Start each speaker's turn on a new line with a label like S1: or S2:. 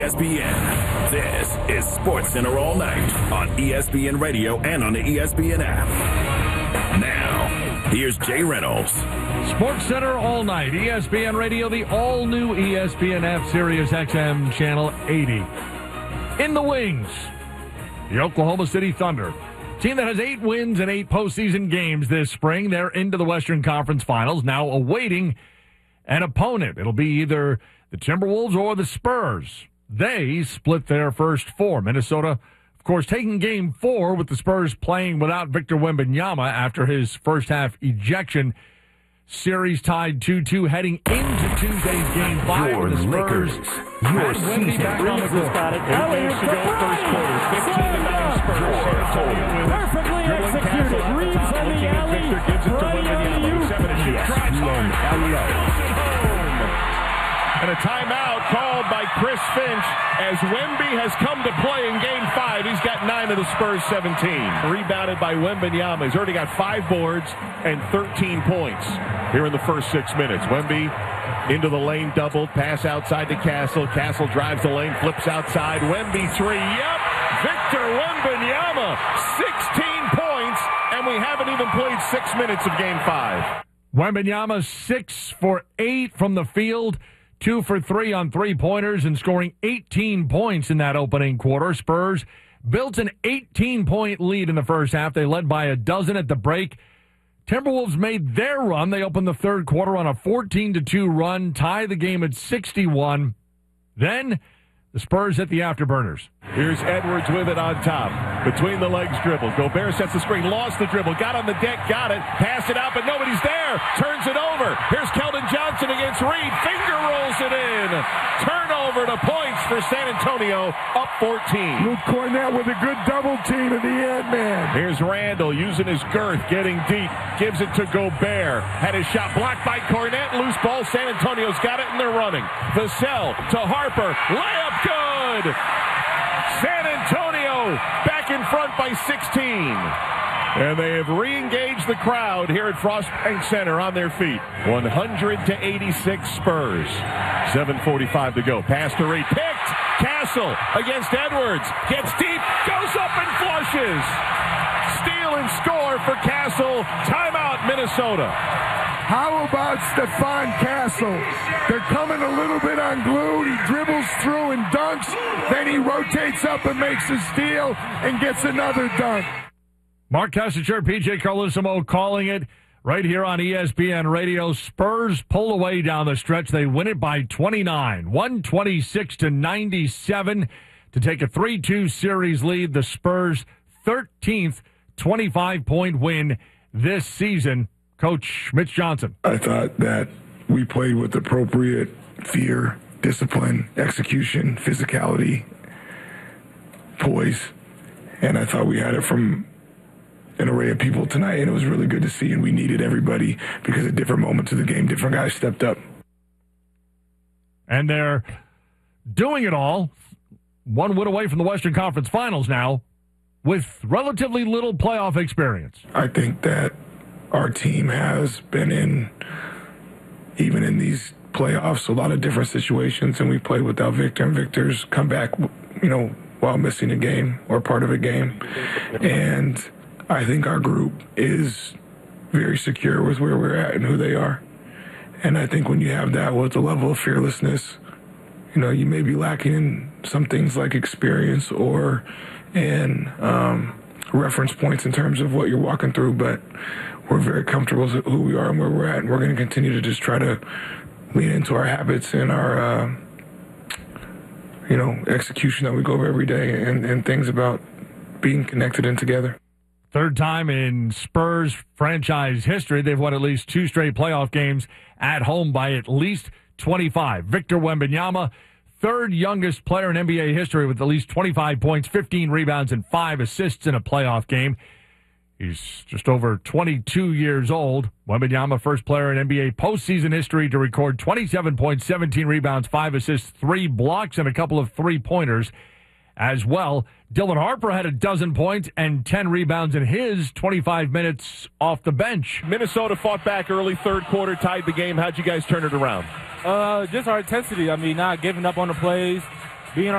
S1: ESPN. This is SportsCenter All Night on ESPN Radio and on the ESPN app. Now, here's Jay Reynolds.
S2: SportsCenter All Night, ESPN Radio, the all-new ESPN app, Sirius XM Channel 80. In the wings, the Oklahoma City Thunder. Team that has 8 wins and 8 postseason games this spring. They're into the Western Conference Finals, now awaiting an opponent. It'll be either the Timberwolves or the Spurs. They split their first 4. Minnesota, of course, taking game 4 with the Spurs playing without Victor Wembanyama after his first half ejection. Series tied 2-2 heading into Tuesday's game 5.
S1: Your
S2: The Spurs
S1: Lakers. Your
S2: Wemby back on the court.
S3: Got it. 8 minutes to go, first quarter. 15-9 Spurs. Perfectly executed. Reeves on the alley. Gives it to Wembanyama. 7 to shoot. And a timeout called by Chris Finch as Wemby has come to play in Game 5. He's got 9 of the Spurs' 17. Rebounded by Wembanyama. He's already got 5 boards and 13 points here in the first 6 minutes. Wemby into the lane, doubled, pass outside to Castle. Castle drives the lane, flips outside. Wemby 3. Yep, Victor Wembanyama, 16 points, and we haven't even played 6 minutes of Game 5.
S2: Wembanyama 6 for 8 from the field. 2 for 3 on 3-pointers and scoring 18 points in that opening quarter. Spurs built an 18-point lead in the first half. They led by a dozen at the break. Timberwolves made their run. They opened the third quarter on a 14-2 run, tie the game at 61. Then the Spurs hit the afterburners.
S3: Here's Edwards with it on top. Between the legs dribble. Gobert sets the screen. Lost the dribble. Got on the deck. Got it. Passed it out, but nobody's there. Turns it over. Here's Keldon Johnson against Reed. Finger rolls it in. Turnover to points for San Antonio. Up 14.
S4: Luke Cornett with a good double team at the end, man.
S3: Here's Randall using his girth. Getting deep. Gives it to Gobert. Had his shot blocked by Cornett. Loose ball. San Antonio's got it, and they're running. Vassell to Harper. Layup good. San Antonio back in front by 16. And they have re-engaged the crowd here at Frost Bank Center on their feet. 100-86 Spurs. 7:45 to go. Pass to Reed. Picked. Castle against Edwards. Gets deep. Goes up and flushes. Steal and score for Castle. Timeout, Minnesota.
S4: How about Stephon Castle? They're coming a little bit unglued. He dribbles through and dunks. Then he rotates up and makes a steal and gets another dunk.
S2: Mark Kessinger, PJ Carlesimo calling it right here on ESPN Radio. Spurs pull away down the stretch. They win it by 29, 126-97 to take a 3-2 series lead. The Spurs' 13th 25-point win this season. Coach Mitch Johnson.
S4: I thought that we played with appropriate fear, discipline, execution, physicality, poise, and I thought we had it from an array of people tonight, and it was really good to see, and we needed everybody because at different moments of the game, different guys stepped up.
S2: And they're doing it all, one win away from the Western Conference Finals now, with relatively little playoff experience.
S4: I think that our team has been even in these playoffs, a lot of different situations, and we played without Victor, and Victor's come back, while missing a game or part of a game. And I think our group is very secure with where we're at and who they are. And I think when you have that with a level of fearlessness, you may be lacking in some things like experience or in reference points in terms of what you're walking through, but we're very comfortable with who we are and where we're at, and we're going to continue to just try to lean into our habits and our, execution that we go over every day and things about being connected and together.
S2: Third time in Spurs franchise history, they've won at least 2 straight playoff games at home by at least 25. Victor Wembanyama, third youngest player in NBA history with at least 25 points, 15 rebounds, and 5 assists in a playoff game. He's just over 22 years old. Wembanyama, first player in NBA postseason history to record 27 points, 17 rebounds, 5 assists, 3 blocks, and a couple of three-pointers as well. Dylan Harper had a dozen points and 10 rebounds in his 25 minutes off the bench.
S3: Minnesota fought back early, third quarter, tied the game. How'd you guys turn it around?
S5: Just our intensity. Not giving up on the plays.
S3: being